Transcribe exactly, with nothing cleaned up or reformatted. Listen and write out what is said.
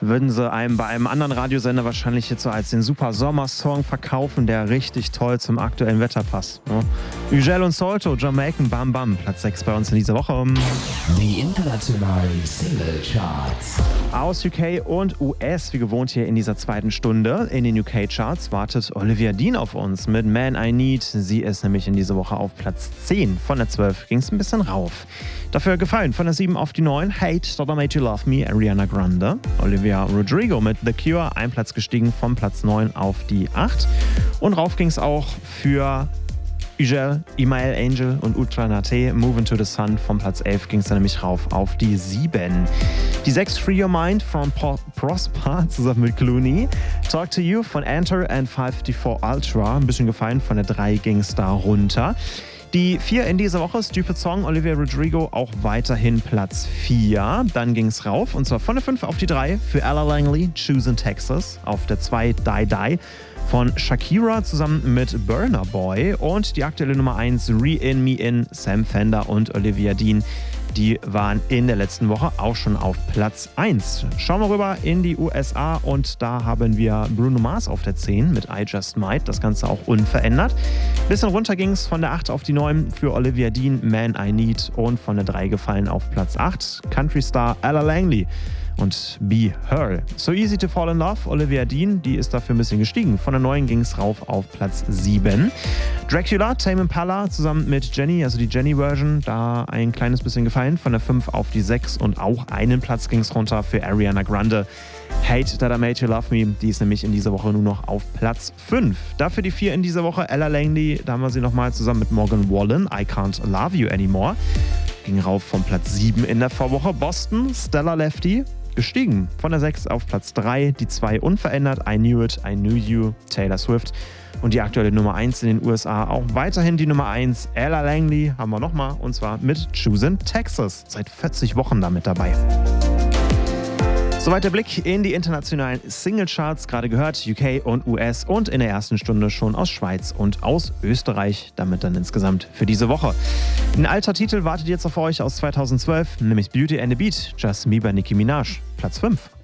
würden sie einem bei einem anderen Radiosender wahrscheinlich jetzt so als den super Sommersong verkaufen, der richtig toll zum aktuellen Wetter passt. Ja. Ugel und Solto, Jamaican Bam Bam, Platz sechs bei uns in dieser Woche. Die internationalen Single-Charts. Aus U K und U S, wie gewohnt hier in dieser zweiten Stunde. In den U K-Charts wartet Olivia Dean auf uns mit Man I Need. Sie ist nämlich in dieser Woche auf Platz zehn. Von der zwölf ging es ein bisschen rauf. Dafür gefallen von der sieben auf die neun. Hate, That I Made You Love Me, Ariana Grande. Olivia Rodrigo mit The Cure, ein Platz gestiegen vom Platz neun auf die acht. Und rauf ging es auch für Ugel, Imael Angel und Ultra Nate, Moving to the Sun. Vom Platz elf ging es dann nämlich rauf auf die sieben. Die sechs, Free Your Mind von Po- Prosper zusammen mit Clooney. Talk to You von Enter and fünfundfünfzig Ultra. Ein bisschen gefallen, von der drei ging es da runter. Die vier in dieser Woche, Stupid Song, Olivia Rodrigo, auch weiterhin Platz vier. Dann ging es rauf, und zwar von der fünf auf die drei für Ella Langley, Choose in Texas. Auf der zwei, Die Die von Shakira zusammen mit Burna Boy. Und die aktuelle Nummer eins, Re-In Me In, Sam Fender und Olivia Dean. Die waren in der letzten Woche auch schon auf Platz eins. Schauen wir rüber in die U S A und da haben wir Bruno Mars auf der zehn mit I Just Might. Das Ganze auch unverändert. Bisschen runter ging es von der acht auf die neun für Olivia Dean, Man I Need, und von der drei gefallen auf Platz acht. Country Star Ella Langley und Be Her. So Easy to Fall in Love, Olivia Dean, die ist dafür ein bisschen gestiegen. Von der neun ging es rauf auf Platz sieben. Dracula, Tame Impala zusammen mit Jenny, also die Jenny-Version, da ein kleines bisschen gefallen. Von der fünf auf die sechs und auch einen Platz ging es runter für Ariana Grande. Hate, That I Made You Love Me, die ist nämlich in dieser Woche nur noch auf Platz fünf. Dafür die vier in dieser Woche, Ella Langley, da haben wir sie nochmal zusammen mit Morgan Wallen, I Can't Love You Anymore. Ging rauf von Platz sieben in der Vorwoche. Boston, Stella Lefty, gestiegen von der sechs auf Platz drei, die zwei unverändert, I Knew It, I Knew You, Taylor Swift. Und die aktuelle Nummer eins in den U S A auch weiterhin die Nummer eins, Ella Langley, haben wir nochmal, und zwar mit Choose in Texas. Seit vierzig Wochen damit dabei. Soweit der Blick in die internationalen Singlecharts, gerade gehört, U K und U S, und in der ersten Stunde schon aus Schweiz und aus Österreich, damit dann insgesamt für diese Woche. Ein alter Titel wartet jetzt auf euch aus zweitausendzwölf, nämlich Beauty and the Beat, Justin Bieber, Nicki Minaj, Platz fünf.